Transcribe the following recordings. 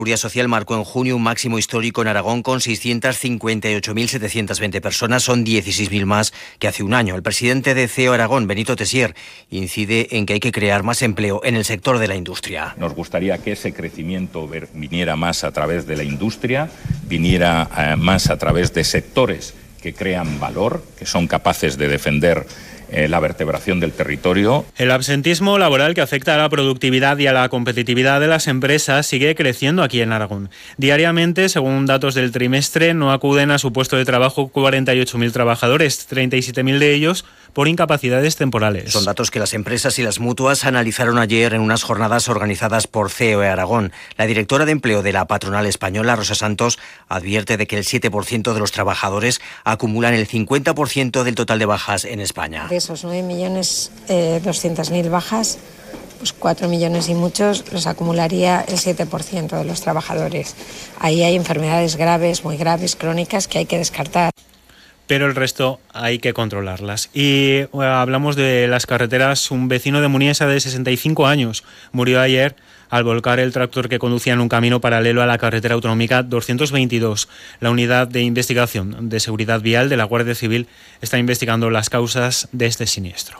Seguridad Social marcó en junio un máximo histórico en Aragón con 658.720 personas, son 16.000 más que hace un año. El presidente de CEO Aragón, Benito Tessier, incide en que hay que crear más empleo en el sector de la industria. Nos gustaría que ese crecimiento viniera más a través de la industria, viniera más a través de sectores que crean valor, que son capaces de defender la vertebración del territorio. El absentismo laboral que afecta a la productividad y a la competitividad de las empresas sigue creciendo aquí en Aragón. Diariamente, según datos del trimestre, no acuden a su puesto de trabajo 48.000 trabajadores, 37.000 de ellos por incapacidades temporales. Son datos que las empresas y las mutuas analizaron ayer en unas jornadas organizadas por COE Aragón. La directora de empleo de la patronal española, Rosa Santos, advierte de que el 7% de los trabajadores acumulan el 50% del total de bajas en España. De esos 9.200.000 bajas, pues 4 millones y muchos los acumularía el 7% de los trabajadores. Ahí hay enfermedades graves, muy graves, crónicas, que hay que descartar. Pero el resto hay que controlarlas. Y hablamos de las carreteras. Un vecino de Muniesa de 65 años murió ayer al volcar el tractor que conducía en un camino paralelo a la carretera autonómica 222. La Unidad de Investigación de Seguridad Vial de la Guardia Civil está investigando las causas de este siniestro.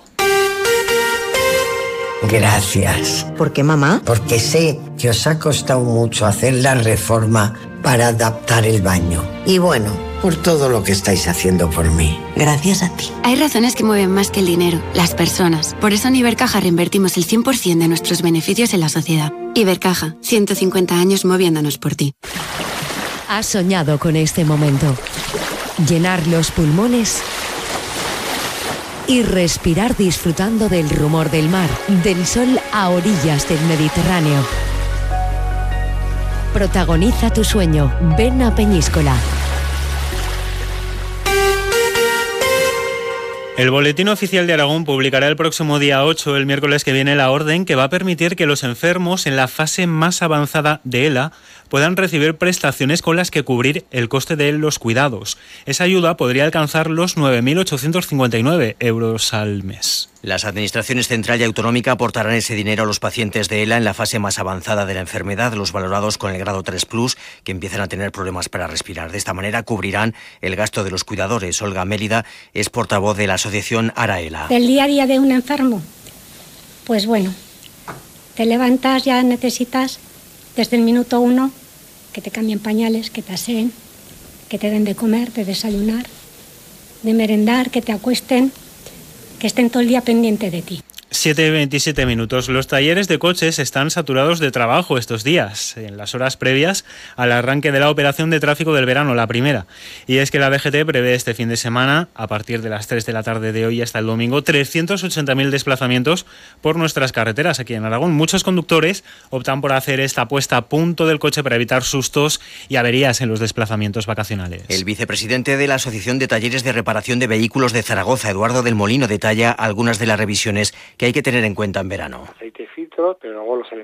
Gracias. ¿Por qué, mamá? Porque sé que os ha costado mucho hacer la reforma para adaptar el baño. Y bueno, por todo lo que estáis haciendo por mí. Gracias a ti. Hay razones que mueven más que el dinero, las personas. Por eso en Ibercaja reinvertimos el 100% de nuestros beneficios en la sociedad. Ibercaja, 150 años moviéndonos por ti. ¿Has soñado con este momento? Llenar los pulmones y respirar disfrutando del rumor del mar, del sol a orillas del Mediterráneo. Protagoniza tu sueño. Ven a Peñíscola. El Boletín Oficial de Aragón publicará el próximo día 8, el miércoles que viene, la orden que va a permitir que los enfermos en la fase más avanzada de ELA puedan recibir prestaciones con las que cubrir el coste de los cuidados. Esa ayuda podría alcanzar los 9.859 euros al mes. Las administraciones central y autonómica aportarán ese dinero a los pacientes de ELA en la fase más avanzada de la enfermedad, los valorados con el grado 3+, que empiezan a tener problemas para respirar. De esta manera cubrirán el gasto de los cuidadores. Olga Mélida es portavoz de la asociación ARAELA. Del día a día de un enfermo, pues bueno, te levantas, ya necesitas desde el minuto 1 que te cambien pañales, que te aseen, que te den de comer, de desayunar, de merendar, que te acuesten, que estén todo el día pendiente de ti. 7:27 minutos. Los talleres de coches están saturados de trabajo estos días, en las horas previas al arranque de la operación de tráfico del verano, la primera. Y es que la DGT prevé este fin de semana, a partir de las 3 de la tarde de hoy hasta el domingo, 380.000 desplazamientos por nuestras carreteras aquí en Aragón. Muchos conductores optan por hacer esta puesta a punto del coche para evitar sustos y averías en los desplazamientos vacacionales. El vicepresidente de la Asociación de Talleres de Reparación de Vehículos de Zaragoza, Eduardo del Molino, detalla algunas de las revisiones que hay que tener en cuenta en verano. Aceite filtro, pero luego los